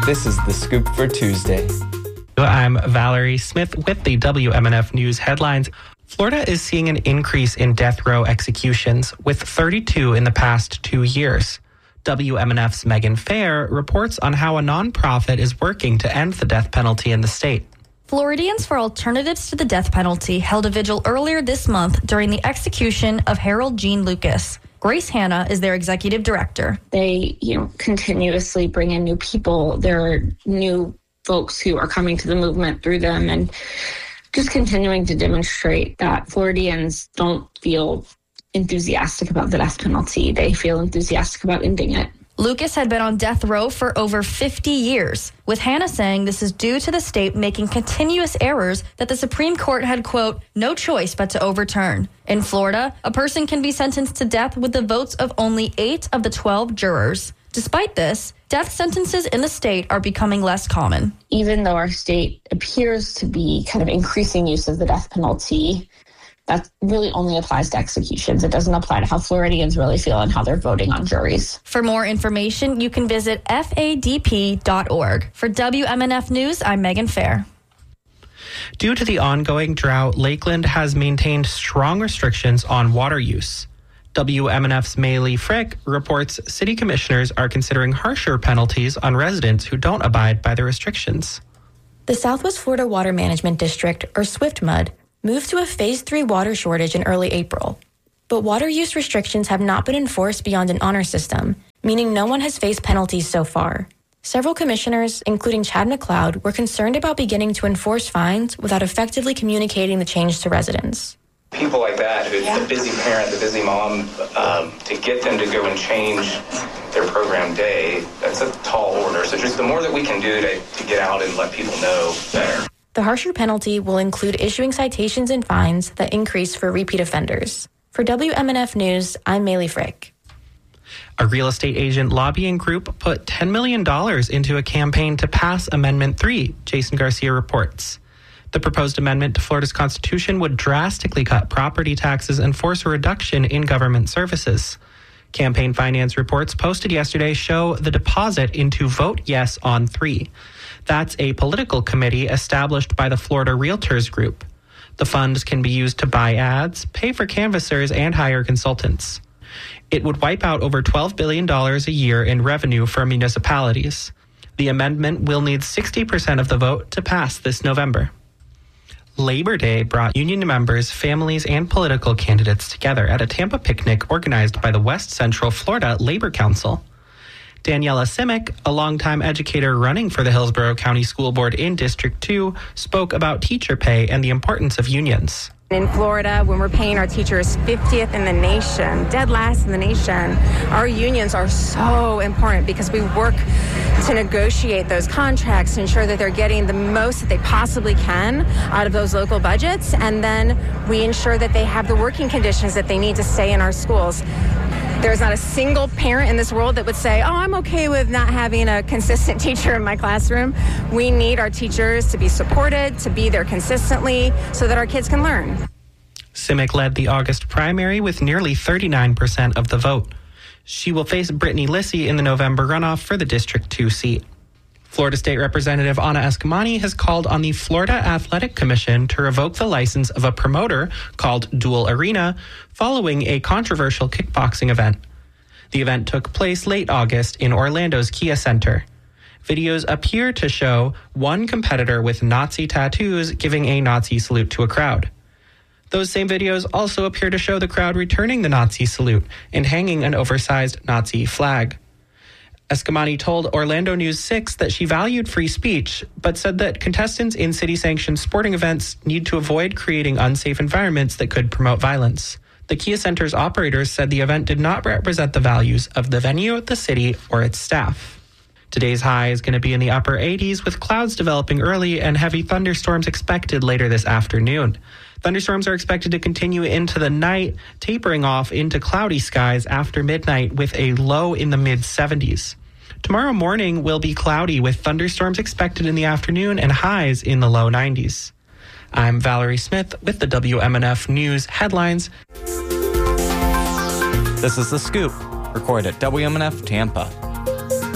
This is The Scoop for Tuesday. I'm Valerie Smith with the WMNF News headlines. Florida is seeing an increase in death row executions, with 32 in the past 2 years. WMNF's Megan Fair reports on how a nonprofit is working to end the death penalty in the state. Floridians for Alternatives to the Death Penalty held a vigil earlier this month during the execution of Harold Gene Lucas. Grace Hanna is their executive director. They, continuously bring in new people. There are new folks who are coming to the movement through them, and just continuing to demonstrate that Floridians don't feel enthusiastic about the death penalty. They feel enthusiastic about ending it. Lucas had been on death row for over 50 years, with Hanna saying this is due to the state making continuous errors that the Supreme Court had, quote, no choice but to overturn. In Florida, a person can be sentenced to death with the votes of only 8 of the 12 jurors. Despite this, death sentences in the state are becoming less common. Even though our state appears to be kind of increasing use of the death penalty, that really only applies to executions. It doesn't apply to how Floridians really feel and how they're voting on juries. For more information, you can visit fadp.org. For WMNF News, I'm Megan Fair. Due to the ongoing drought, Lakeland has maintained strong restrictions on water use. WMNF's Maylee Frick reports city commissioners are considering harsher penalties on residents who don't abide by the restrictions. The Southwest Florida Water Management District, or SWIFTMUD, moved to a Phase 3 water shortage in early April. But water use restrictions have not been enforced beyond an honor system, meaning no one has faced penalties so far. Several commissioners, including Chad McLeod, were concerned about beginning to enforce fines without effectively communicating the change to residents. People like that, the busy parent, the busy mom, to get them to go and change their program day, that's a tall order. So just the more that we can do to get out and let people know, better. The harsher penalty will include issuing citations and fines that increase for repeat offenders. For WMNF News, I'm Maylee Frick. A real estate agent lobbying group put $10 million into a campaign to pass Amendment 3, Jason Garcia reports. The proposed amendment to Florida's Constitution would drastically cut property taxes and force a reduction in government services. Campaign finance reports posted yesterday show the deposit into Vote Yes on 3. That's a political committee established by the Florida Realtors Group. The funds can be used to buy ads, pay for canvassers, and hire consultants. It would wipe out over $12 billion a year in revenue for municipalities. The amendment will need 60% of the vote to pass this November. Labor Day brought union members, families, and political candidates together at a Tampa picnic organized by the West Central Florida Labor Council. Daniela Simic, a longtime educator running for the Hillsborough County School Board in District 2, spoke about teacher pay and the importance of unions. In Florida, when we're paying our teachers 50th in the nation, dead last in the nation, our unions are so important because we work to negotiate those contracts to ensure that they're getting the most that they possibly can out of those local budgets, and then we ensure that they have the working conditions that they need to stay in our schools. There's not a single parent in this world that would say, oh, I'm okay with not having a consistent teacher in my classroom. We need our teachers to be supported, to be there consistently so that our kids can learn. Simic led the August primary with nearly 39% of the vote. She will face Brittany Lissy in the November runoff for the District 2 seat. Florida State Representative Anna Eskamani has called on the Florida Athletic Commission to revoke the license of a promoter called Dual Arena following a controversial kickboxing event. The event took place late August in Orlando's Kia Center. Videos appear to show one competitor with Nazi tattoos giving a Nazi salute to a crowd. Those same videos also appear to show the crowd returning the Nazi salute and hanging an oversized Nazi flag. Eskamani told Orlando News 6 that she valued free speech, but said that contestants in city-sanctioned sporting events need to avoid creating unsafe environments that could promote violence. The Kia Center's operators said the event did not represent the values of the venue, the city, or its staff. Today's high is going to be in the upper 80s with clouds developing early and heavy thunderstorms expected later this afternoon. Thunderstorms are expected to continue into the night, tapering off into cloudy skies after midnight with a low in the mid-70s. Tomorrow morning will be cloudy with thunderstorms expected in the afternoon and highs in the low 90s. I'm Valerie Smith with the WMNF News headlines. This is The Scoop, recorded at WMNF Tampa.